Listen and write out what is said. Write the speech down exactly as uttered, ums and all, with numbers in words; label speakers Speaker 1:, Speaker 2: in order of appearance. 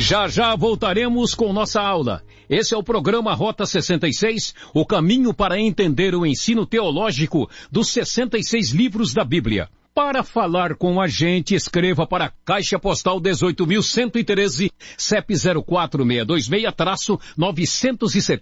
Speaker 1: Já já voltaremos com nossa aula. Esse é o programa Rota sessenta e seis, o caminho para entender o ensino teológico dos sessenta e seis livros da Bíblia. Para falar com a gente, escreva para Caixa Postal dezoito mil cento e treze, C E P zero quatro seis dois seis, nove sete